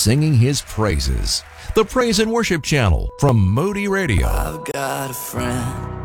singing his praises. The Praise and Worship Channel from Moody Radio. I've got a friend.